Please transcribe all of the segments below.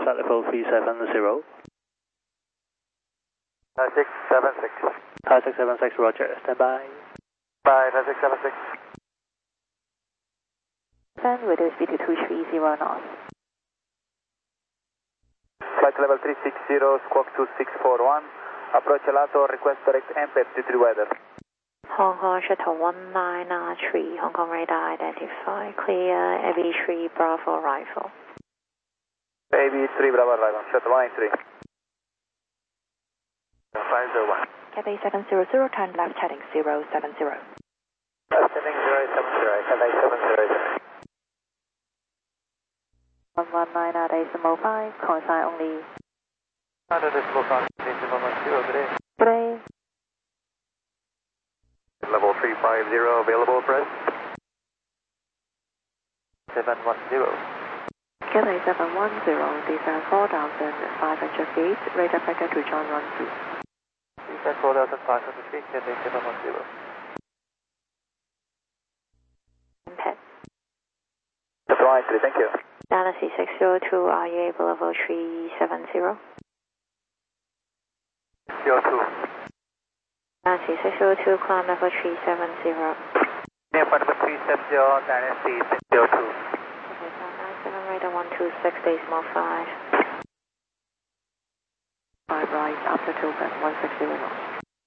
flight level 370. 676. Thai 676, roger, stand by. Bye, Thai 676. Then reduce speed to 230 knots. Flight level 360, squawk 2641. Approach Alato, request direct M53 weather. Hong Kong Shuttle 1993, Hong Kong radar identify, clear, AB3 Bravo arrival. AB3 Bravo arrival, Shuttle 183. 501. Cathay 700, turn left heading 070. Ascending 070, Cathay 700. 119 at decimal 5, consign only. Under decimal 5, decimal 10, good day. Good day. Level 350, available, press. 710. Cathay 710, descend 4,500 feet, radar packet to John 12. Descend 4,500 feet, Cathay 710. Impact. Shuttle 183, thank you. Dynasty 602, are you able level 370? 02. Dynasty 602, climb level 370. Near part number 370, Dynasty 602. Okay, 797, radar 126, decimal 5. 5 right, after token, 160 knots.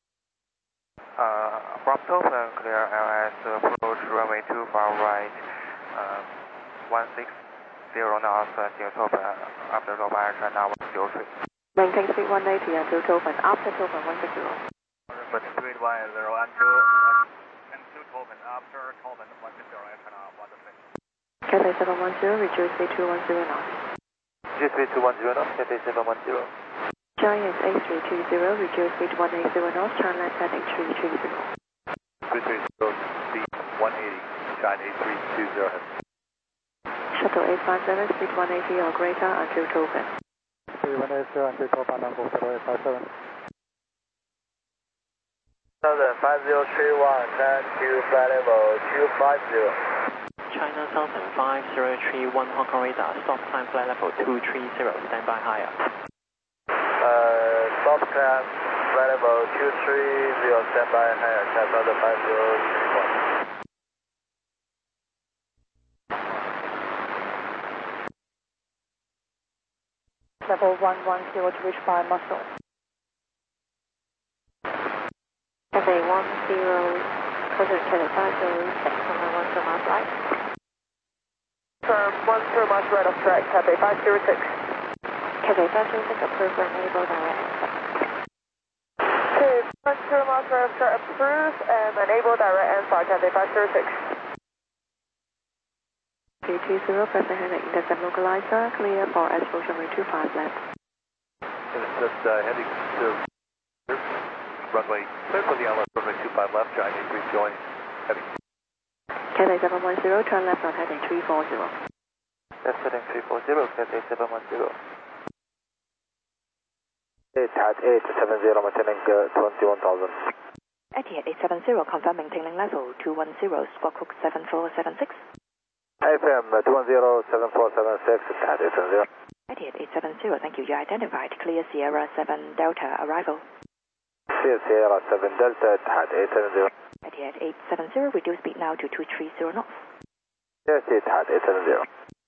From Toplan, clear LS, approach runway 2, far right, 160 knots, until Toplan, after Robacha, now 103. Maintain speed 180 until token, after token 160. But speed 10 until Toplan, after Toplan 160, FNR 103. Cathay 710, reduce speed 210 knots. Reduce speed 210 knots, Cathay 710. Giant A320, reduce speed 180 knots, turn left heading 330. 330, speed 180, Giant A320. Shuttle 857, speed 180 or greater until token. Speed 180 until token, number Shuttle 857. 5031, turn to flight level 250. China Southern 5031, Hong Kong radar, stop climb flight level 230, stand by higher. Stop climb flight level 230, stand by higher, China 5031. Level 110 to reach by muscle. Cathay 10, closer to the 506, number 10 miles right. Firm 10 miles right off track, Cathay 506. Cathay 506, approved for enable direct answer. Okay, 10 miles right off track, approved and enable direct answer, Cathay 506. 320, press ahead and intercept localizer, clear for explosion runway 25 left. Intercept heading to runway, clear for the LS runway 25 left, Giant A3 join, heading. Cathay 710, turn left on heading 340. Left heading 340, Cathay 710. 870, maintaining 21,000. Etihad 870, confirm maintaining level 210, squawk hook 7476. AFM 210-7476, Etihad 870. Etihad 870, thank you. You identified clear Sierra 7 Delta arrival. Sierra 7 Delta, Etihad 870. Etihad 870, reduce speed now to 230 knots. Yes, Etihad 870.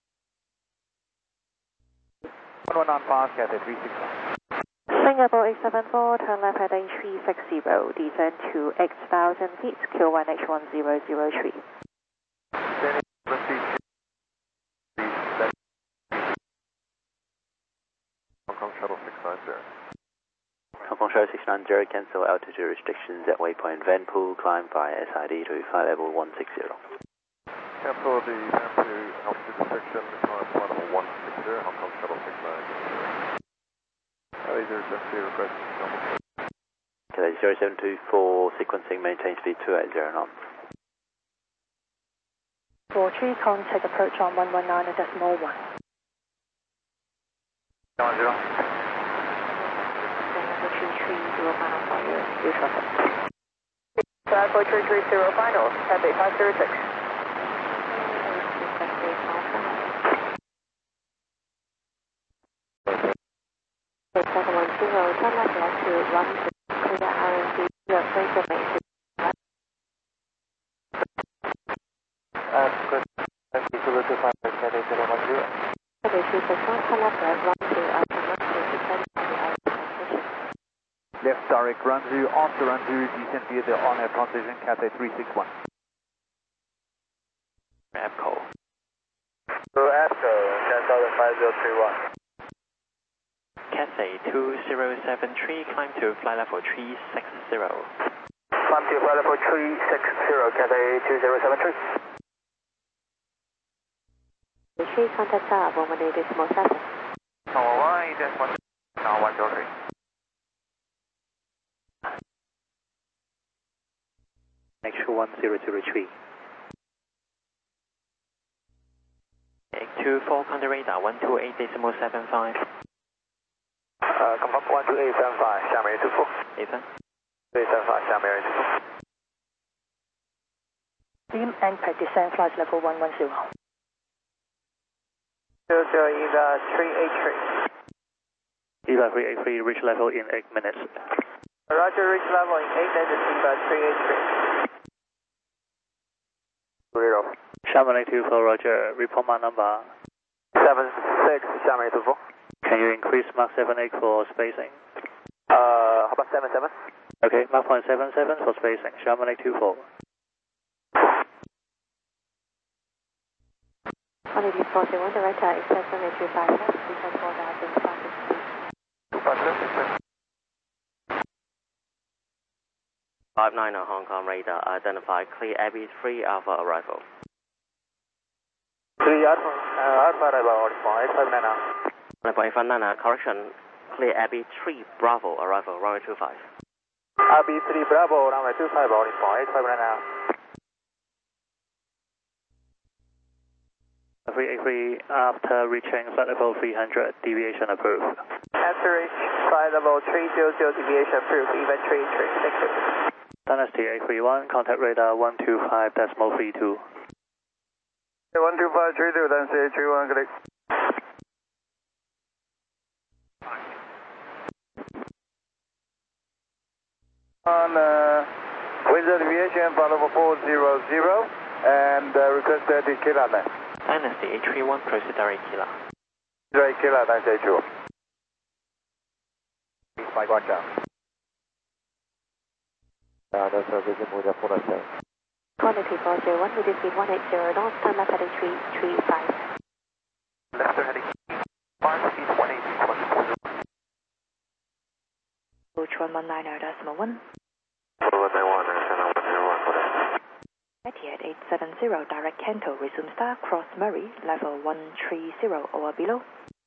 1195, Cathay 360. Singapore 874, turn left heading 360, descend to 8,000 feet, Q1H1003. Hong Kong Shuttle 690. Hong Kong Shuttle 690, cancel altitude restrictions at waypoint Vanpool, climb via SID to flight level 160. Cancel the Vanpool altitude restriction, climb flight level 160, Hong Kong Shuttle 690. Laser SMC request. Cathay 0724, sequencing, maintain speed 280 knots. 43, contact approach on 119 decimal 1. 10. Final for you, usual head. Bravo 330 final, Cathay 506. 710, turn left left to 1 clear RNC, your place of maintenance. Good. Thank you. Zulu 25, Cathay 010. Cathay 361, turn left left 1 to Ultimate to descend on the RNC transition. Left direct runway, after runway, descend via the on-air transition, Cathay 361. APCO. To APCO, cancel the 5031. Cathay 2073, climb to flight level 360. Climb to flight level 360, Cathay 2073. Retreat contact tower, 118.7. Alright, that's one. Now 103. Make sure 10 to retreat. 24 counter radar 128.75. Confirm 12875, 下面24。 Ethan. 275，下面24。 Beam anchor descend flight level 110. 383. EVA 383, reach level in 8 minutes. Roger, reach level in 8 minutes, EVA 383. 0. Sherman 824, roger, report my number. 76, 下面24。 Can you increase Mach 78 for spacing? How about 77? Okay, Mach 0.77 for spacing, Sherman 824. 184.1 director, expect 735 left, descend 4,500 feet. 59 on Hong Kong radar, identify clear Abbey 3 Alpha arrival. 3 Alpha, Alpha arrival, 559 now. Level 859, correction, clear Abbey 3 Bravo arrival, runway 25. Abbey 3 Bravo, runway 25, boarding 559 now. 383, after reaching flight level 300, deviation approved. After reach flight level 300, deviation approved, event 383, thank you. Dynasty 831, contact radar 125.32. 12532, Dynasty 831, correct. On window deviation, flight level 400, and request the Kila left. Dynasty 831, proceed direct Kila. Direct Kila, Dynasty 831. Mike 1 down. That's our visit, we'll just pull that down. Quantity 401, with speed 180 knots, turn left heading 335. Left heading 5, speed 180, Approach 119.1. 191, 870, direct Kanto, resume star, cross Murray, level 130 or below.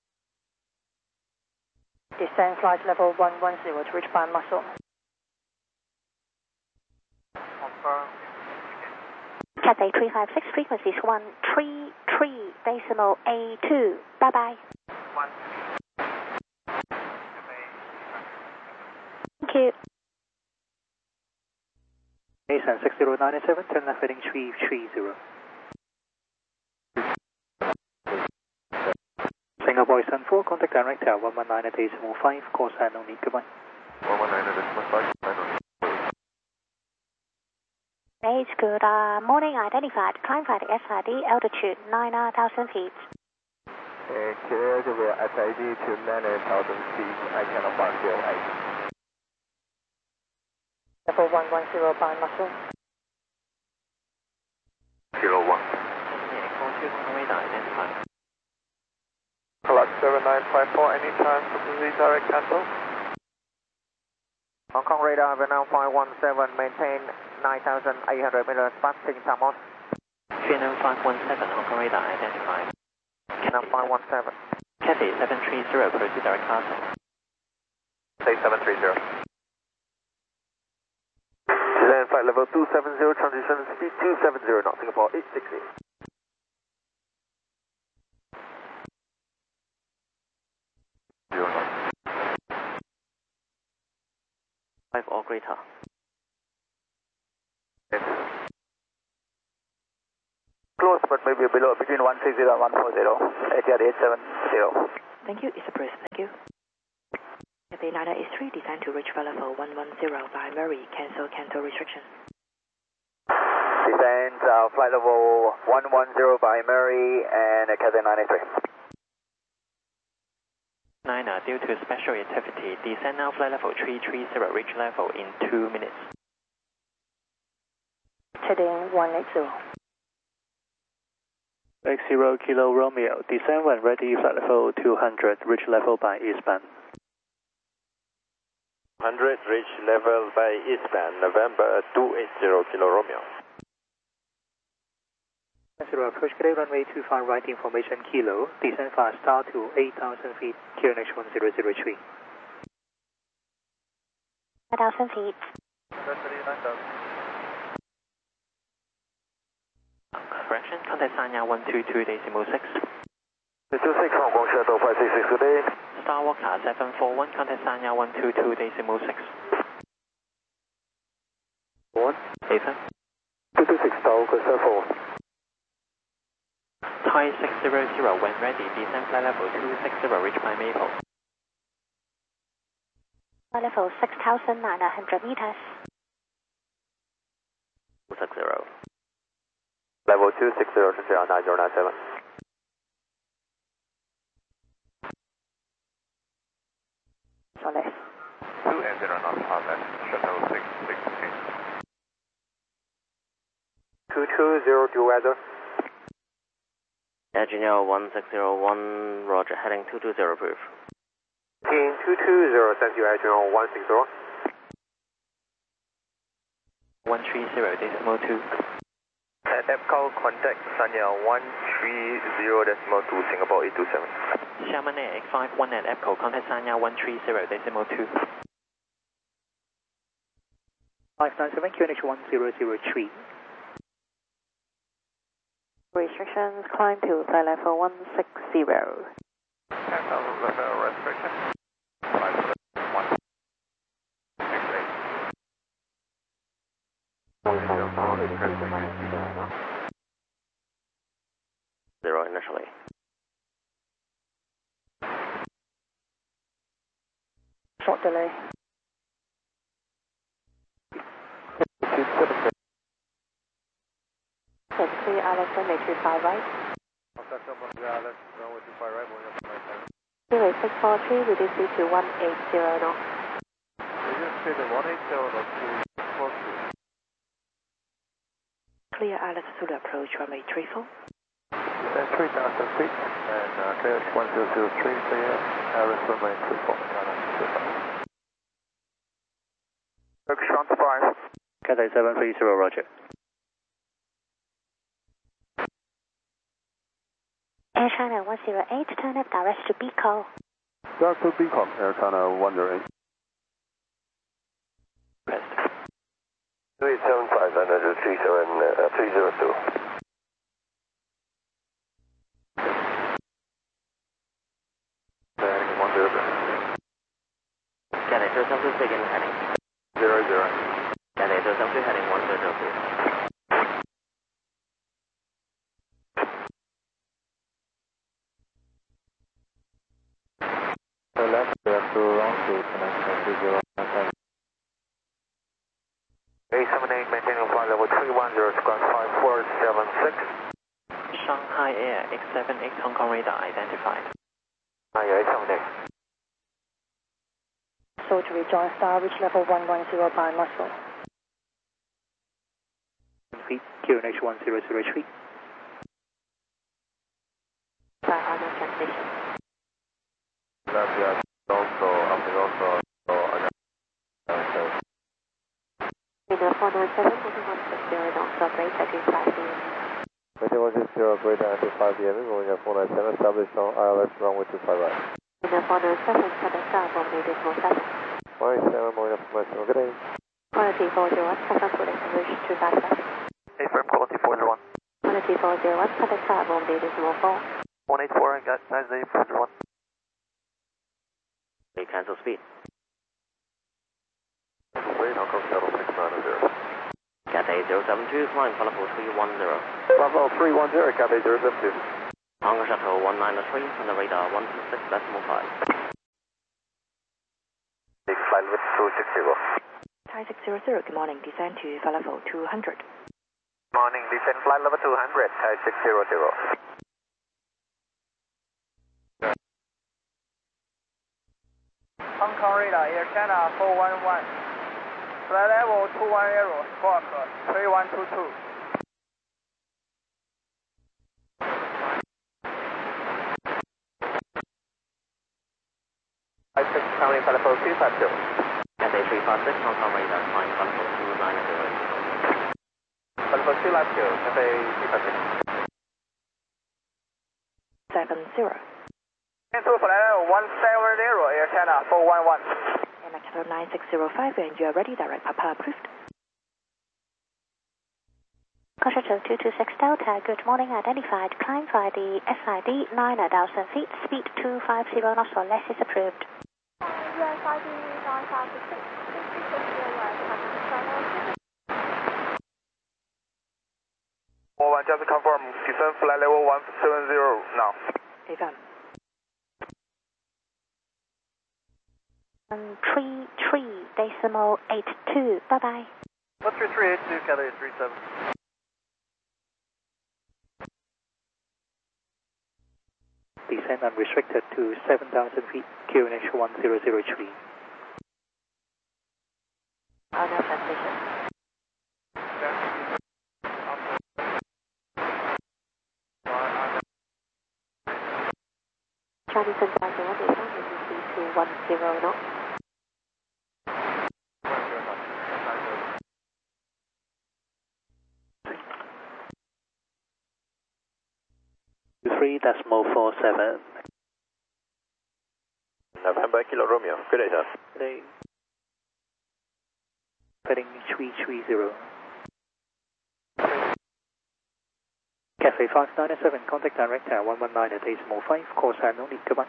Descend flight level 110 to reach by muscle. Confirm. Cathay 356, frequencies 133.82. Bye bye. 1. Thank you. Nissan 6097, turn left heading 330. Singapore Sun 4, contact direct tower 119.5, course and no need, goodbye. 119.5, It's good morning, identified, climb flight SID, altitude 9,000 feet. clear to the SID to 9,000 feet, I cannot find 08. Level 110 by muscle. 01. Radar identified. Collect 7954, anytime for the direct cancel. Hong Kong radar, Vietnam 517, maintain 9,800 meters, passing Tamos. Vietnam 517, Hong Kong radar identified. Vietnam 517. Cathay 730, proceed direct castle. Say 730. Descend flight level 270, transition speed 270, not Singapore 860. Five or greater. Close, but maybe below, between 130 and 140, Etihad 870. Thank you, it's approved. Thank you. Cathay 983, descend to reach level 110 by Murray, cancel restriction. Descend flight level 110 by Murray and Cathay 983. 9, due to special activity, descend now flight level 330, reach level in 2 minutes. Heading 180. X0 Kilo Romeo, descend when ready, flight level 200, reach level by eastbound. 100, reach level by eastbound, November 280 Kilo Romeo. X0 approach Cathay runway 25 right information Kilo, descend fast start to 8,000 feet, QNH 1003. 5,000 feet. Correction, contact Sanya 122.6. 226 Hong Kong Shuttle 566 today. Star Walker 741, contact Sanya 122.6. 1. Ethan. 226 Star Walker 741. Thai 600, when ready, descend flight level 260, reach by Maple. Flight level 6,900 meters. 260. Level 260 是这样9097。 Solid. 2 and 0 knots hot left, shuttle 616. 2202 weather. Engineer 1601, roger, heading 220, brief. Team 220, thank you, Adrian 160. 130.2. At EPCO, contact Sanya 130.2, Singapore 827. Sherman Air X51 at EPCO, contact Sanya 130.2. 597 QNH 1003. Restrictions, climb to flight level 160. 10,000 level restriction. 571. 68. Zero initially. Short delay. Taxi Alex runway 25 right. Runway 643, reduce speed to 180 knots. Clear Alice Zulu approach runway 34. 3,000 feet and KH 1003 clear, Alice runway 24. Berkshire 5. Cathay 730, roger. Air China 108, turn up direct to Beacon. Dark to Beacon, Air China 108. Pressed. 375 under 302. Heading 100. Cathay 272, begin heading. 00. Cathay 272, heading 100. Left, left to wrong to connection 30. 878, maintaining flight level 310, squawk 5476. Shanghai Air X78, Hong Kong radar identified. Yeah, 878. So to rejoin Star, reach level 110 by Muscle. Feet, QNH 1003. By Arnold transition. Left, yeah, also, up and also, Winner 497, 160 knots, operate at 5 p.m. 2160, greater than 5 p.m. Going at 497, established on ILS runway 25 right. Winner 497, contact Star, Bombay Decimal 7. 187, going up for my good day. Quality 401, contact Bullet, English 255. Hey, firm quality 401. Quality 401, contact Star, Bombay Decimal 4. 184, and got nice day 401. We cancel speed. Wait, Hong Kong Shuttle 690. Cathay 072, climb for level 310. Bravo 310, Cathay 072. Hong Kong Shuttle 193, on the radar 126.5. flight level 260. Thai 600, good morning. Descend to flight level 200. Morning, descend flight level 200, Thai 600. Hong Kong radar, Air China 411. Flight level 210, squawk 3122. Thai 6 currently flight level 250. Cathay 356, Hong Kong radar, flying flight level 290. Flight level 290, Cathay 350. 70. Into flight level 170, Air China 411. And Cathay 9605, and you are ready. Direct Papa approved. Shuttle 226 Delta, good morning. Identified. Climb via the SID 9,000 feet. Speed 250 knots or less is approved. SID 9,000 feet. Just confirm. Descend flight level 170 now. Affirm. 33.82. Bye bye. 13382, Cathay 37. Descend unrestricted to 7,000 feet, QNH 1003. On our transition. Chinese advisor 181, 210 knots. .47. November Kilo Romeo, good day, sir. Today, heading 330. Cathay 597, contact director 119 at Decimal 5, course and no need, goodbye.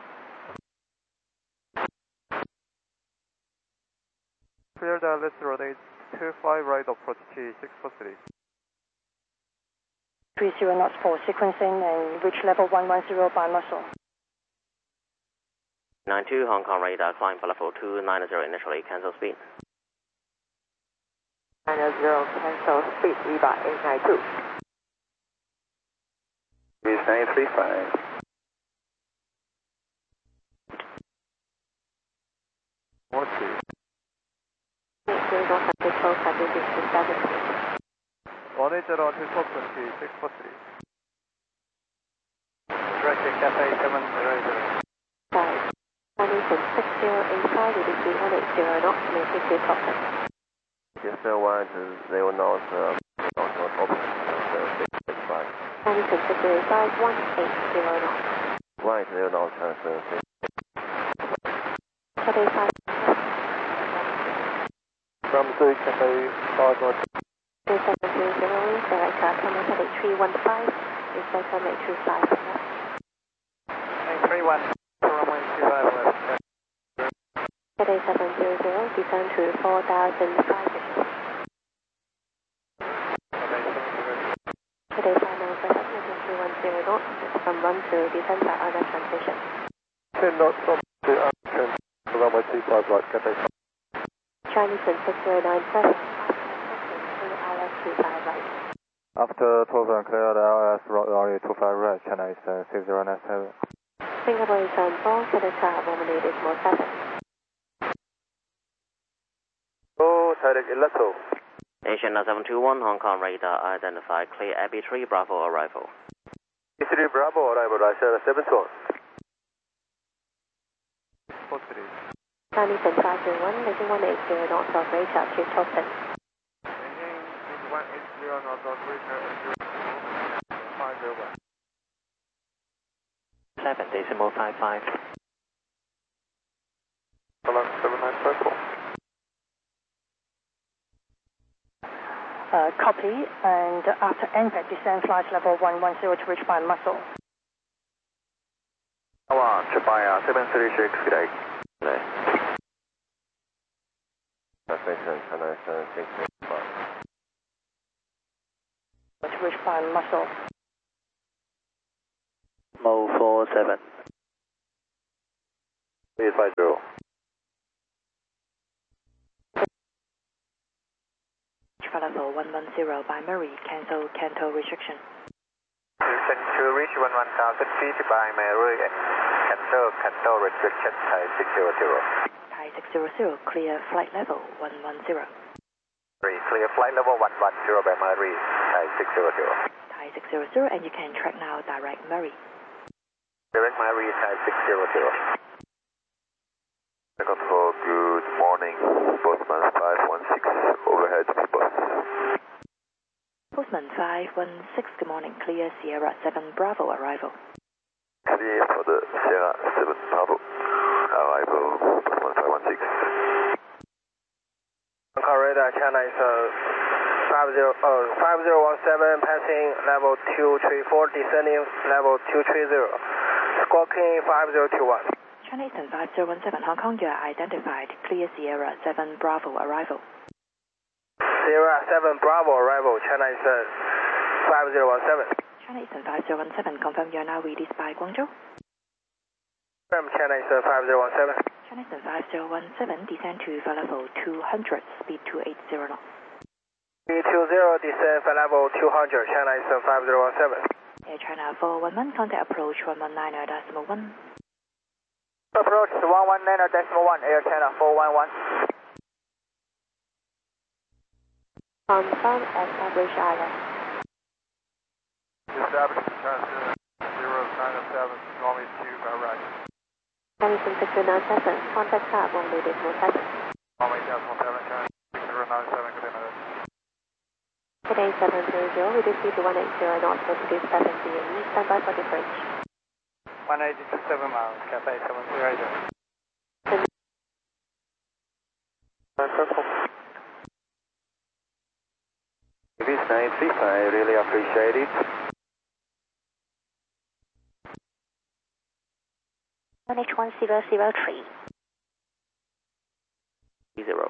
Clear that, let's rotate 25 right approach T643. 30 knots for sequencing and reach level 110 by muscle. 92, Hong Kong radar, climb for level 290 initially, cancel speed. 90, cancel speed, Viva 892. Is 935. What is? 180 until top 643. Directed Cathay 700. 6085, it is 380 knots, making to top 10. Yes, sir, 180 knots, also top 665. Chinese 6085, 180 knots. 180 knots, transfer 6. Cathay 5. From 3, Cathay 5 knots. 3730, director, coming Cathay 315, is welcome at 25. 931, runway 25 left. Cathay 700, descend to 4,005 feet. Cathay 597, making 210 knots, from 1 to descend by other transition. 10 knots from the runway 25 right, Cathay 5. Chinese 6097, 25 right. After 12 and clear the LS runway 25 right, China is 6097. Singapore is on 4, Cathay Tower, 1.8 Oh, direct Electro. Asian 721, Hong Kong radar, identified, clear Abbey 3, Bravo arrival. E3 Bravo arrival, Russia 74. 43. Chinese 501, making 180 knots of rate up to top 10. Engine is 180 knots of return 501. 7.55. Along 79 circle. Copy, and after NPEC, descend flight level 110 to reach by muscle. Chapaya 736, good day. Transmission, China 665. To reach by muscle. Mo 47. 350. level 110 by Murray, cancel Canto restriction. Houston to reach 11,000 feet by Mary, cancel restriction, Thai 600. Thai 600, clear flight level 110. Clear flight level 110 by Mary, Thai 600. Thai 600, and you can track now direct Murray. Direct Mary, Thai 600. Second floor, good morning. Postman 516, overhead bus. Postman 516, good morning. Clear Sierra 7 Bravo arrival. Clear for the Sierra 7 Bravo arrival, Postman 516. Radar China is 5017, passing level 234, descending level 230. Squawking 5021. China Eastern 5017, Hong Kong, you are identified. Clear Sierra 7 Bravo arrival. Sierra 7 Bravo arrival, China Eastern 5017. China Eastern 5017, confirm you are now released by Guangzhou. Confirm China Eastern 5017. China Eastern 5017, descend to flight level 200, speed 280 knots. Speed 20, descend flight level 200, China Eastern 5017. Air China 411, contact approach 119.1. Approach 119.1, Air China 411. Confirm establish island. Establish China 097, Normally 2 by right. Chinese 697, contact tab only decimal 7. Normally decimal 7, China 097, good night. Today 730, we receive 180 knots, altitude 7 DME, stand by for departure. 187 miles, Cathay 730. If it's 90, I really appreciate it. NH1003. 0.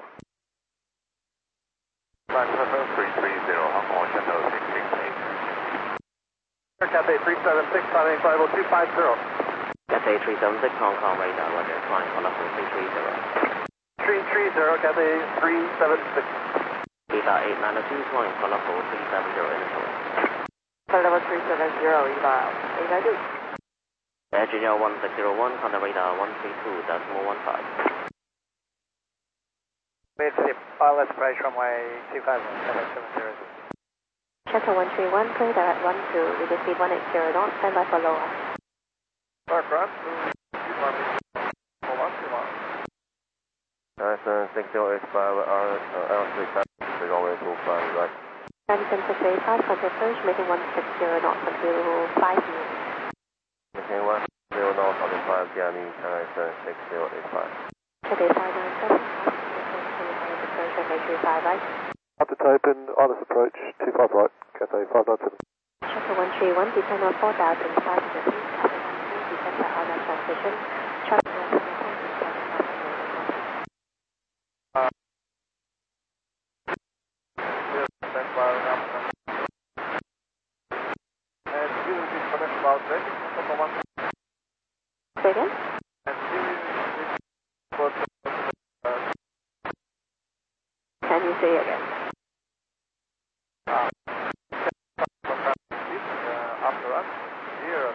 330, Hong Kong, Channel 668. Cathay 376, climbing flight level 250. Cathay 376, Hong Kong, radar, weather, flying on level 330. 330, Cathay 376. Radar 892, flying on level 370 initial. Flight level 370, eval 892. Engineer 1601, contact radar 132.15. Mid-slip, pilot approach runway 25, 770. Shuttle 131, clear direct 12, we receive 180 knots, stand by for lower. Aircraft, 6085 L35, the runway 25 right. Chinese 685, contact approach, making 160 knots until 5 minutes. Making 10 knots on the 5 DME, China 6085. Today 597, approach FA 25 right. After tapen, honest approach, 25 right, Cathay 597. Shuttle 131, descend on 4,500 feet, descend by honor transition, traffic Say again? Can you say again? After us, here,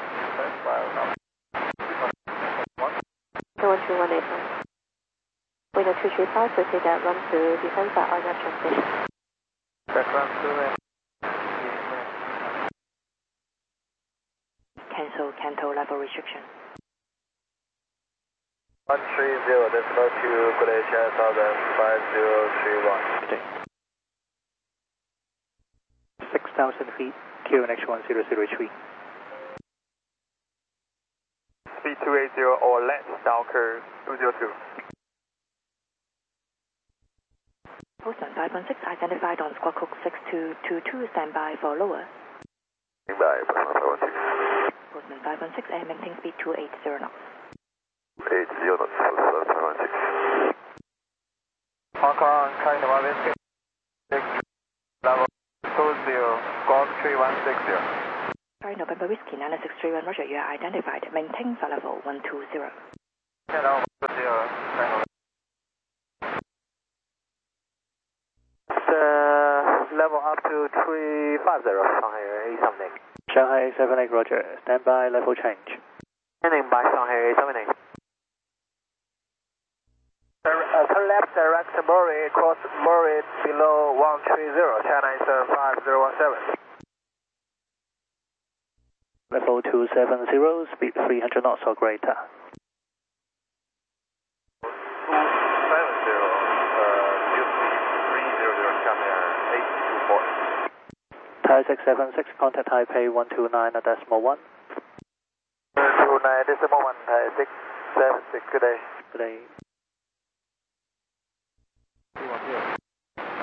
No 12181. Window 235, proceed at run to descend by honor transition. Cancel Canto level restriction. 130, decimal 2, good China Southern 5031. 6,000 feet, QNH 1003. Speed 280 or less, down curve 202. Postman 516, identified on squawk code 6222, stand by for lower. By Postman 516. Postman 516, and maintain speed 280 knots. 80 knots, Postman 516. Hong Kong, China 1 Whiskey, level 20, squawk 3160. Sorry, November Whiskey 9631, Roger, you are identified. Maintain flight level 120. China 110, level up to 350, Shanghai 878. Shanghai 878, roger. Stand by, level change. Standing by, Shanghai 878. Turn left, direct Murray, cross Murray below 130, China is 5017. Level 270, speed 300 knots or greater. 270, Thai 676, contact Taipei 129.1. 29.1, Thai 676, good day. Good day.